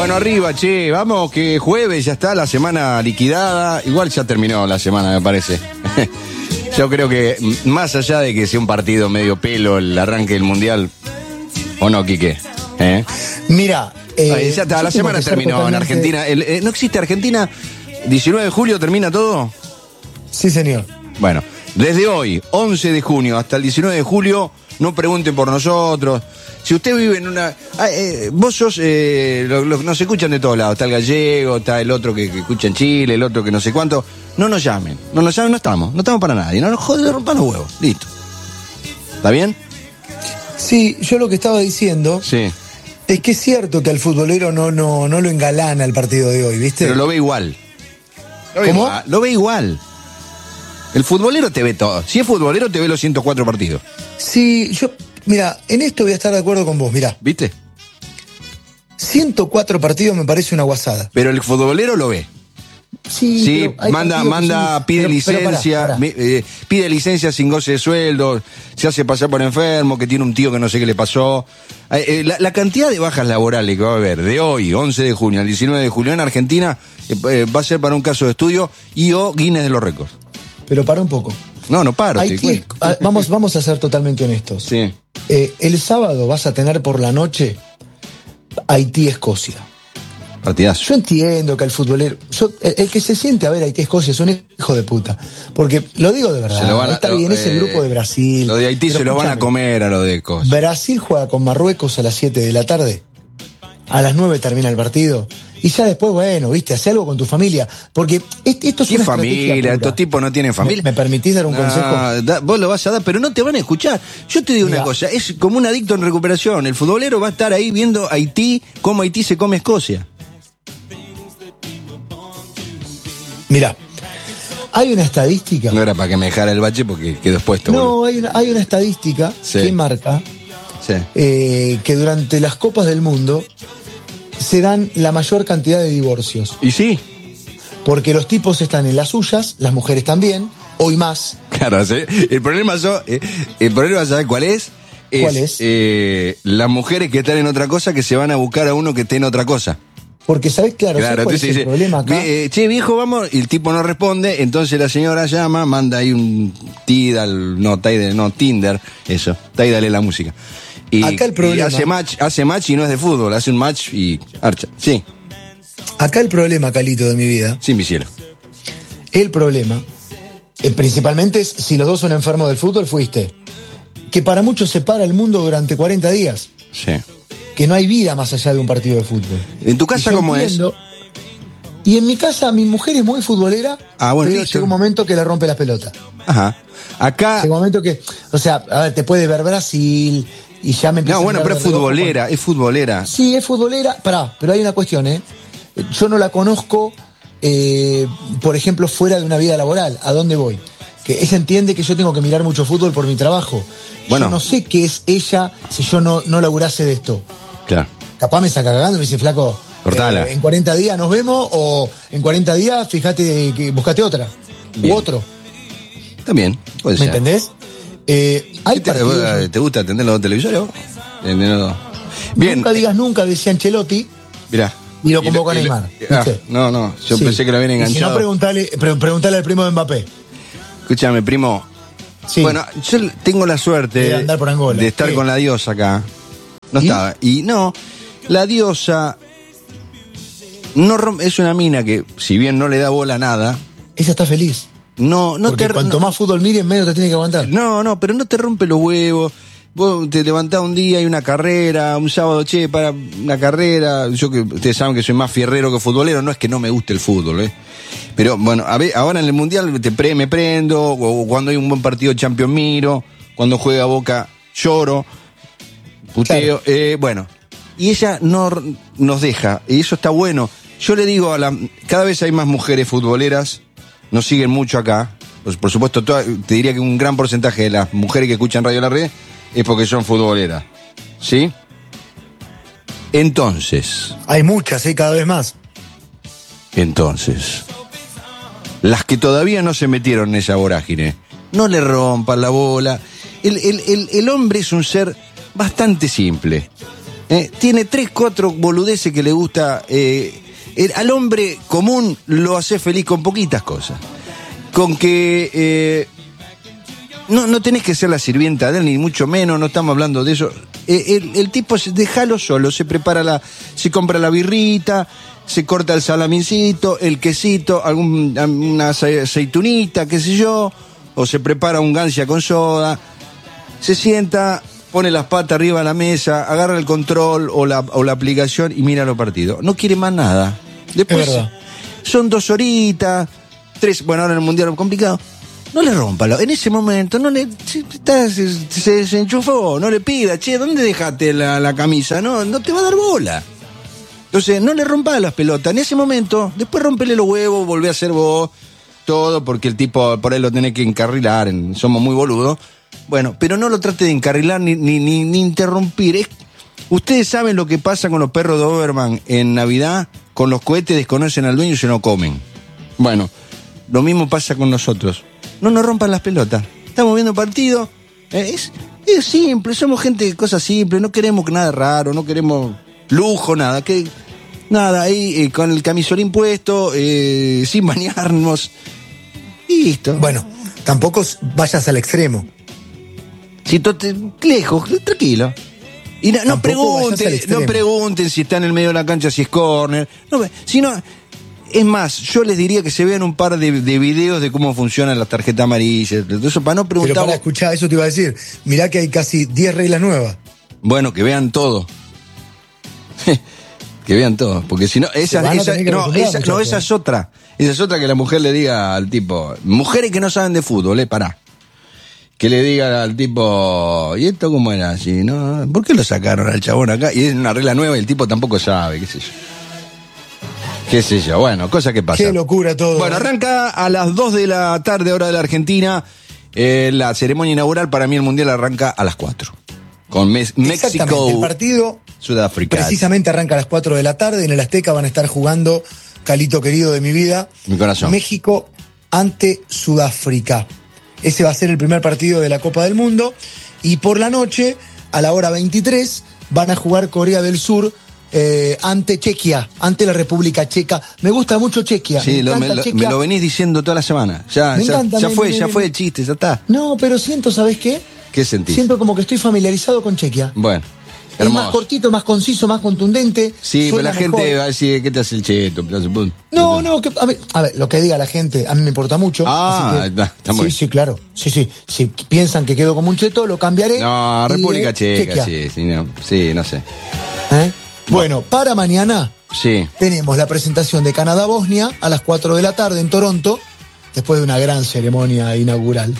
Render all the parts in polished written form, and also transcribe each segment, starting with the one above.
Bueno, arriba, che, vamos que jueves ya está la semana liquidada. Igual ya terminó la semana, me parece. Yo creo que más allá de que sea un partido medio pelo el arranque del Mundial, ¿o no, Quique? Mira, ya está, la semana terminó en Argentina. ¿No existe Argentina? 19 de julio termina todo. Sí, señor. Bueno, desde hoy, 11 de junio hasta el 19 de julio, no pregunten por nosotros. Si usted vive en una... vos sos... nos escuchan de todos lados. Está el gallego, está el otro que escucha en Chile, el otro que no sé cuánto. No nos llamen. No estamos para nadie. No nos joden, rompan los huevos. Listo. ¿Está bien? Sí, yo lo que estaba diciendo... Sí. Es que es cierto que al futbolero no lo engalana el partido de hoy, ¿viste? Pero lo ve igual. ¿Cómo? Lo ve igual. El futbolero te ve todo. Si es futbolero, te ve los 104 partidos. Sí, mira, en esto voy a estar de acuerdo con vos, mirá. ¿Viste? 104 partidos me parece una guasada. Pero el futbolero lo ve. Sí, pide licencia, pide licencia sin goce de sueldo, se hace pasar por enfermo, que tiene un tío que no sé qué le pasó. La cantidad de bajas laborales que va a haber de hoy, 11 de junio al 19 de julio en Argentina, va a ser para un caso de estudio y o Guinness de los récords. Pero para un poco. No paro. Vamos a ser totalmente honestos. Sí. El sábado vas a tener por la noche Haití-Escocia. Partidazo. Yo entiendo que el futbolero, el que se siente a ver Haití-Escocia es un hijo de puta. Porque lo digo de verdad, está bien, es el grupo de Brasil. Lo de Haití se lo van a comer a lo de Escocia. Brasil juega con Marruecos a las 7 de la tarde. A las 9 termina el partido. Y ya después, bueno, viste, hace algo con tu familia. Porque esto es ¿Qué una familia? Estos tipos no tienen familia. ¿Me permitís dar un consejo? Vos lo vas a dar, pero no te van a escuchar. Yo te digo una cosa, es como un adicto en recuperación. El futbolero va a estar ahí viendo Haití, cómo Haití se come Escocia. Mirá, hay una estadística. No era para que me dejara el bache porque quedó expuesto. No, hay una estadística que marca que durante las Copas del Mundo se dan la mayor cantidad de divorcios. ¿Y sí? Porque los tipos están en las suyas, las mujeres también, hoy más. Claro, ¿sí? El problema, ¿sabes cuál es? ¿Cuál es? Las mujeres que están en otra cosa que se van a buscar a uno que esté en otra cosa. Porque, ¿sabes? Claro, ¿cuál es el problema acá? Che, viejo, vamos, y el tipo no responde, entonces la señora llama, manda ahí un Tinder, eso, Tidal es la música. Y, acá el problema, y hace match y no es de fútbol, hace un match y archa. Sí. Acá el problema, Calito, de mi vida. Sí, mi cielo. El problema, principalmente es si los dos son enfermos del fútbol, fuiste. Que para muchos se para el mundo durante 40 días. Sí. Que no hay vida más allá de un partido de fútbol. ¿En tu casa cómo es? Y en mi casa, mi mujer es muy futbolera. Bueno, pero llega un momento que le rompe las pelotas. Ajá. Acá. Llega un momento que, o sea, a ver, te puede ver Brasil y ya me empieza. No, bueno, pero es futbolera, es futbolera. Sí, es futbolera. Pero hay una cuestión, Yo no la conozco, por ejemplo, fuera de una vida laboral. ¿A dónde voy? Que ella entiende que yo tengo que mirar mucho fútbol por mi trabajo. Bueno. Yo no sé qué es ella si yo no laburase de esto. Claro. Capaz me saca cagando y me dice, flaco, cortala. En 40 días nos vemos, o en 40 días, fíjate que buscate otra. Bien. U otro. También, puede ser. ¿Me entendés? ¿Te gusta atender los televisores? Bien. Nunca digas nunca, decía Ancelotti. Mirá. Y lo convoca a Neymar. No, yo pensé que lo habían enganchado. Si no, preguntale al primo de Mbappé. Escúchame, primo. Sí. Bueno, yo tengo la suerte de estar con la diosa acá. No estaba. Y no, la diosa es una mina que, si bien no le da bola a nada. Ella está feliz. Porque cuanto más fútbol mires, menos te tiene que aguantar. No, pero no te rompe los huevos. Vos te levantás un día y una carrera, un sábado, para una carrera. Yo que ustedes saben que soy más fierrero que futbolero, no es que no me guste el fútbol, Pero bueno, ahora en el Mundial me prendo, o cuando hay un buen partido de Champions miro, cuando juega Boca lloro, puteo, claro. Bueno, y ella no nos deja, y eso está bueno. Yo le digo cada vez hay más mujeres futboleras, nos siguen mucho acá, pues por supuesto, te diría que un gran porcentaje de las mujeres que escuchan Radio La Red es porque son futboleras, ¿sí? Entonces. Hay muchas, cada vez más. Entonces, las que todavía no se metieron en esa vorágine, no le rompan la bola. El hombre es un ser bastante simple. Tiene 3, 4 boludeces que le gusta. Al hombre común lo hace feliz con poquitas cosas. Con que no tenés que ser la sirvienta de él, ni mucho menos, no estamos hablando de eso. El tipo, déjalo solo, se compra la birrita, se corta el salamincito, el quesito, una aceitunita, qué sé yo, o se prepara un gancia con soda, se sienta, pone las patas arriba de la mesa, agarra el control o la aplicación y mira los partidos. No quiere más nada. Después son 2 horitas, 3, bueno, ahora en el mundial es complicado. No le rompa, en ese momento se desenchufó, no le pida, che, ¿dónde dejaste la camisa? No te va a dar bola. Entonces, no le rompa las pelotas. En ese momento, después rompele los huevos, volvé a hacer vos todo, porque el tipo por ahí lo tenés que encarrilar, somos muy boludos. Bueno, pero no lo trate de encarrilar ni interrumpir. Ustedes saben lo que pasa con los perros de Doberman en Navidad, con los cohetes desconocen al dueño y se lo comen. Bueno, lo mismo pasa con nosotros. No nos rompan las pelotas. Estamos viendo partido. Es simple, somos gente de cosas simples, no queremos nada raro, no queremos lujo, nada. Nada, ahí con el camisolín puesto, sin bañarnos. Y listo. Bueno, tampoco vayas al extremo. Si lejos, tranquilo. Y no pregunten si está en el medio de la cancha, si es córner. Es más, yo les diría que se vean un par de videos de cómo funcionan las tarjetas amarillas. Eso para no preguntar. Pero para escuchar, eso te iba a decir. Mirá que hay casi 10 reglas nuevas. Bueno, que vean todo. Que vean todo. Porque si no, esa es otra. Esa es otra que la mujer le diga al tipo. Mujeres que no saben de fútbol, pará. Que le diga al tipo, ¿y esto cómo era así? ¿No? ¿Por qué lo sacaron al chabón acá? Y es una regla nueva y el tipo tampoco sabe, qué sé yo. Qué sé yo, bueno, cosa que pasa. Qué locura todo. Bueno, arranca a las 2 de la tarde, hora de la Argentina. La ceremonia inaugural, para mí el Mundial arranca a las 4. Con México, el partido Sudáfrica. Precisamente arranca a las 4 de la tarde. En el Azteca van a estar jugando, Calito querido de mi vida, mi corazón, México ante Sudáfrica. Ese va a ser el primer partido de la Copa del Mundo. Y por la noche, a la hora 23, van a jugar Corea del Sur ante Chequia, ante la República Checa. Me gusta mucho Chequia. Sí, me lo venís diciendo toda la semana. Ya fue el chiste, ya está. No, pero siento, ¿sabés qué? ¿Qué sentís? Siento como que estoy familiarizado con Chequia. Bueno. Es más cortito, más conciso, más contundente. Sí, pero la gente va a decir, ¿qué te hace el cheto? No, a ver, lo que diga la gente, a mí me importa mucho. Está muy bien. Sí, claro. Sí. Si piensan que quedo como un cheto, lo cambiaré. No, República Checa, sí, no sé. Bueno, para mañana sí, tenemos la presentación de Canadá-Bosnia a las 4 de la tarde en Toronto, después de una gran ceremonia inaugural.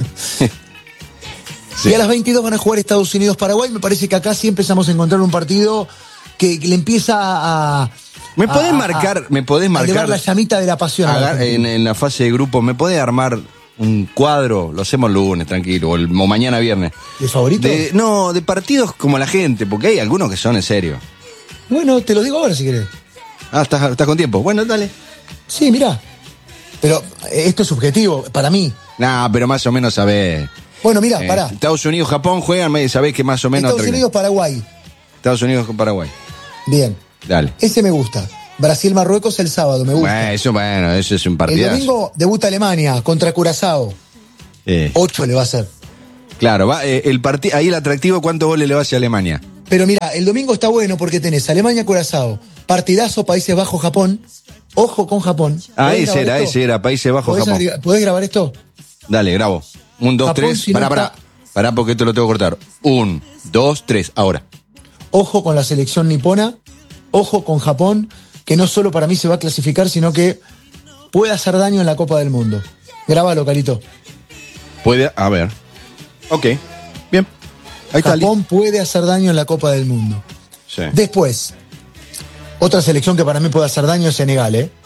Sí. Y a las 22 van a jugar Estados Unidos-Paraguay. Me parece que acá sí empezamos a encontrar un partido que le empieza a... ¿Me podés marcar? A llevar la llamita de la pasión. En la fase de grupo, ¿me podés armar un cuadro? Lo hacemos lunes, tranquilo, o mañana viernes. ¿De favorito? De partidos como la gente, porque hay algunos que son en serio. Bueno, te lo digo ahora si querés. ¿Estás con tiempo? Bueno, dale. Sí, mirá. Pero esto es subjetivo, para mí. No, pero más o menos sabés. Bueno, mira, pará. Estados Unidos, Japón juegan, sabés que más o menos... Estados Unidos, Paraguay. Estados Unidos con Paraguay. Bien. Dale. Ese me gusta. Brasil, Marruecos el sábado, me gusta. Eso es un partidazo. El domingo debuta Alemania contra Curazao. 8 le va a hacer. Claro, ahí el atractivo, ¿cuántos goles le va a hacer a Alemania? Pero mira, el domingo está bueno porque tenés Alemania-Curazao, partidazo Países Bajos-Japón. Ojo con Japón. Ese era, Países Bajos-Japón. ¿Podés grabar esto? Dale, grabo. 1, 2, 3. Pará, porque esto lo tengo que cortar. 1, 2, 3, ahora. Ojo con la selección nipona. Ojo con Japón, que no solo para mí se va a clasificar, sino que puede hacer daño en la Copa del Mundo. Grábalo, Carito. A ver. Ok, bien. Ahí está. Japón puede hacer daño en la Copa del Mundo. Sí. Después, otra selección que para mí puede hacer daño es Senegal, ¿eh?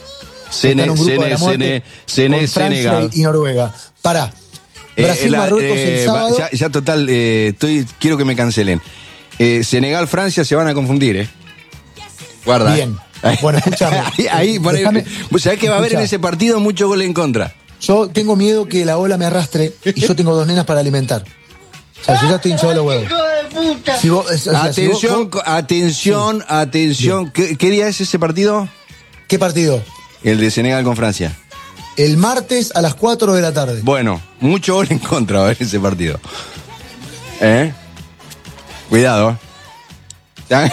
Senegal y Noruega. Pará. Brasil, Marruecos el sábado. Ya total, quiero que me cancelen. Senegal, Francia se van a confundir, ¿eh? Guarda. Bien. Bueno, escúchame. ¿Sabés que va a haber en ese partido mucho gol en contra? Yo tengo miedo que la ola me arrastre y yo tengo 2 nenas para alimentar. O sea, yo ya estoy hinchado de los huevos. Si vos, o sea, si Atención, vos- atención. ¿Qué día es ese partido? ¿Qué partido? El de Senegal con Francia. El martes a las 4 de la tarde. Bueno, mucho gol en contra va a haber ese partido. Cuidado. ¿Ya?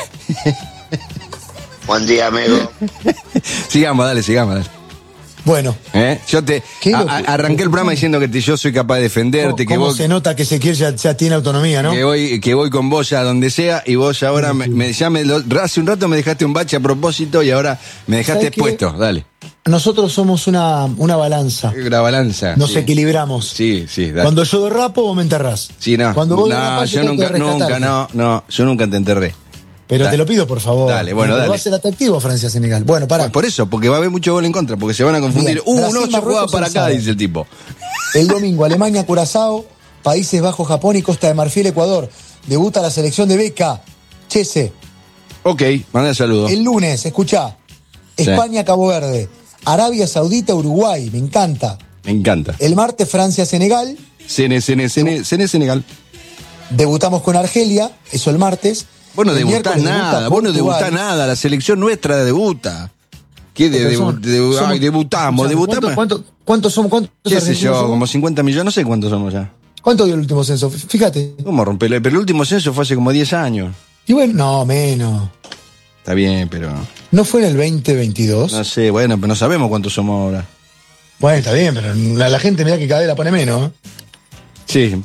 Buen día, amigo. Sigamos, dale. Bueno, Yo ¿Qué locura? arranqué el programa diciendo que yo soy capaz de defenderte, que ¿cómo vos se nota que Ezequiel ya tiene autonomía, no? que voy con vos ya donde sea, y vos ahora hace un rato me dejaste un bache a propósito y ahora me dejaste ¿Sabés qué? expuesto. Dale. Nosotros somos una balanza. La balanza. Nos sí. equilibramos. Sí, dale. Cuando yo derrapo, vos me enterrás. Sí, no. Cuando vos No, derrapás, yo tengo que nunca, rescatarte. yo nunca te enterré. Pero Dale. te lo pido, por favor. Dale, bueno, Pero dale. Va a ser atractivo Francia-Senegal. Bueno, pará. Por eso, porque va a haber mucho gol en contra, porque se van a confundir. Bien. No, Brasil, yo jugaba Marruecos, para el acá, sábado. dice el tipo. El domingo, Alemania, Curazao, Países Bajos, Japón y Costa de Marfil, Ecuador. Debuta la selección de Beca. Chese. Ok, manda saludos. El lunes, escuchá. Sí. España, Cabo Verde. Arabia Saudita, Uruguay. Me encanta. Me encanta. El martes, Francia, Senegal. Senegal. Debutamos con Argelia. Eso el martes. Vos no El debutás miércoles nada, debuta vos no Portugal. debutás nada, la selección nuestra debuta. ¿Qué Somos- debutamos? ¿Cuántos somos? ¿Cuántos ¿Qué sé argentinos yo? somos? Como 50 millones, no sé cuántos somos ya. ¿Cuánto dio el último censo? Fíjate. ¿Cómo romperle? Pero el último censo fue hace como 10 años. Y bueno, no, menos. Está bien, pero ¿No fue en el 2022? no sé, bueno, pero no sabemos cuántos somos ahora. Bueno, está bien, pero la gente mira que cada vez la pone menos. Sí.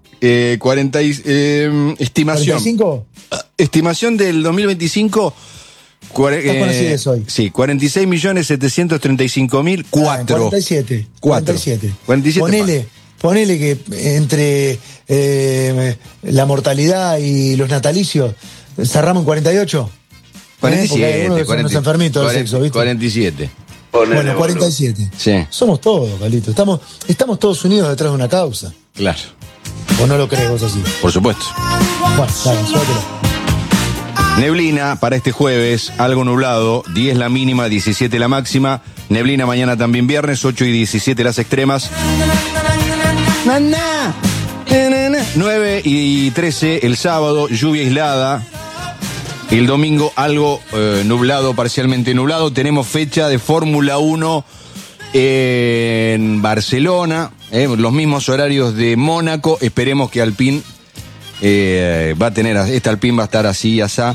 40 estimación. ¿45? Estimación del 2025. Estás con Acides hoy. Sí, 46.735.004. 47. Cuatro. 47. 47. Ponele que entre la mortalidad y los natalicios cerramos en 48. Porque hay 47. algunos que son unos enfermitos del sexo, ¿viste? 47. Bueno, 47. Sí, Somos todos, Calito. Estamos todos unidos detrás de una causa. claro. ¿O no lo crees vos así? Por supuesto. Bueno, dale, suéltelo. Neblina para este jueves, algo nublado, 10 la mínima, 17 la máxima. Neblina mañana también viernes, 8 y 17 las extremas. 9 y 13 el sábado, lluvia aislada. El domingo algo nublado, parcialmente nublado. Tenemos fecha de Fórmula 1 en Barcelona, los mismos horarios de Mónaco. Esperemos que Alpine va a tener, esta Alpine va a estar así, asá.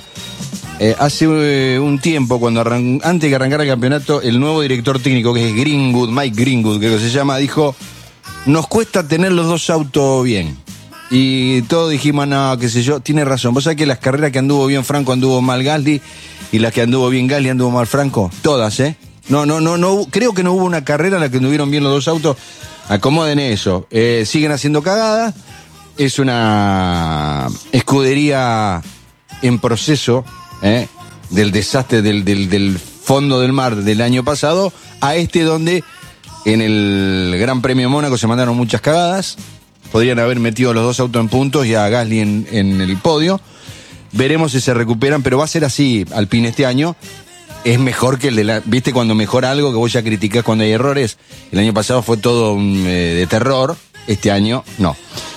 Hace un tiempo, antes que arrancara el campeonato, el nuevo director técnico, que es Greenwood, Mike Greenwood, creo que se llama, dijo: nos cuesta tener los dos autos bien. Y todos dijimos, no, qué sé yo, tiene razón. Vos sabés que las carreras que anduvo bien Franco anduvo mal Gasly, y las que anduvo bien Gasly anduvo mal Franco, todas, No, creo que no hubo una carrera en la que anduvieron bien los dos autos. Acomoden eso. Siguen haciendo cagadas. Es una escudería en proceso, del desastre del fondo del mar del año pasado a donde en el Gran Premio de Mónaco se mandaron muchas cagadas. Podrían haber metido los dos autos en puntos y a Gasly en el podio. Veremos si se recuperan, pero va a ser así Alpine este año. Es mejor que el de ¿viste cuando mejora algo que vos ya criticás cuando hay errores? El año pasado fue todo de terror, este año no.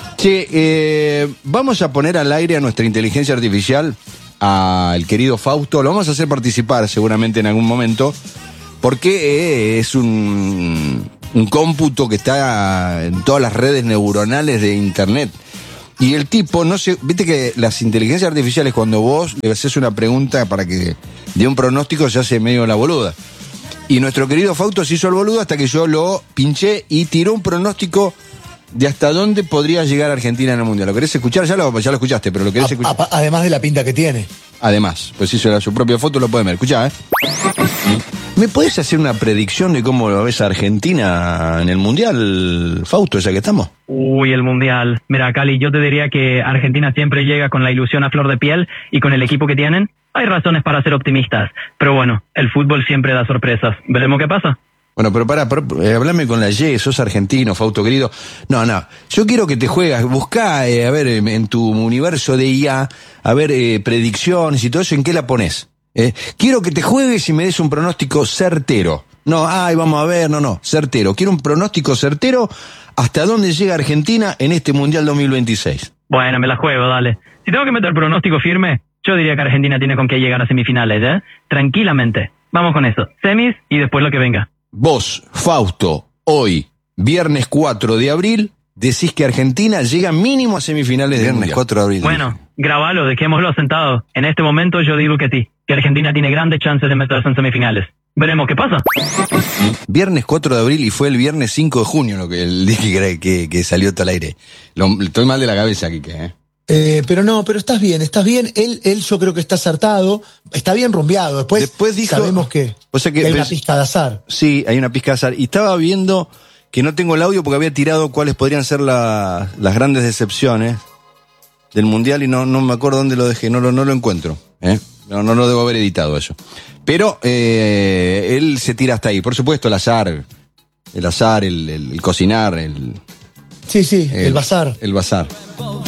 Che, vamos a poner al aire a nuestra inteligencia artificial, al querido Fausto. Lo vamos a hacer participar seguramente en algún momento, porque es un cómputo que está en todas las redes neuronales de internet. Y el tipo, no sé, viste que las inteligencias artificiales, cuando vos le haces una pregunta para que dé un pronóstico, se hace medio la boluda. Y nuestro querido Fausto se hizo el boludo hasta que yo lo pinché y tiró un pronóstico de hasta dónde podría llegar Argentina en el Mundial. ¿Lo querés escuchar? Ya lo escuchaste, pero lo querés escuchar. Además de la pinta que tiene. Además, pues hizo su propia foto, lo pueden ver. Escuchá, ¿Me podés hacer una predicción de cómo lo ves a Argentina en el Mundial, Fausto, ya que estamos? Uy, el Mundial. Mira, Cali, yo te diría que Argentina siempre llega con la ilusión a flor de piel y con el equipo que tienen. Hay razones para ser optimistas, pero bueno, el fútbol siempre da sorpresas. Veremos qué pasa. Bueno, pero hablame con la Y, sos argentino, Fausto querido. No, yo quiero que te juegas, buscá, a ver, en tu universo de IA, a ver, predicciones y todo eso, ¿en qué la ponés? Quiero que te juegues y me des un pronóstico certero. No, vamos a ver, no, certero. Quiero un pronóstico certero hasta dónde llega Argentina en este Mundial 2026. Bueno, me la juego, dale. Si tengo que meter pronóstico firme, yo diría que Argentina tiene con qué llegar a semifinales, ¿eh? Tranquilamente. Vamos con eso. Semis y después lo que venga. Vos, Fausto, hoy, viernes 4 de abril, decís que Argentina llega mínimo a semifinales del Mundial. Viernes 4 de abril. Bueno, grabalo, dejémoslo sentado. En este momento yo digo que sí, que Argentina tiene grandes chances de meterse en semifinales. Veremos qué pasa. Viernes 4 de abril y fue el viernes 5 de junio lo que el dije que salió todo al aire. Estoy mal de la cabeza, Quique, pero estás bien. Él yo creo que está acertado, está bien rumbeado. Después dijo, sabemos que hay una pizca de azar. Sí, hay una pizca de azar. Y estaba viendo que no tengo el audio porque había tirado cuáles podrían ser las grandes decepciones del Mundial y no me acuerdo dónde lo dejé, no lo encuentro. No lo debo haber editado eso. Pero él se tira hasta ahí. Por supuesto, el azar, el cocinar, Sí, el bazar. El bazar.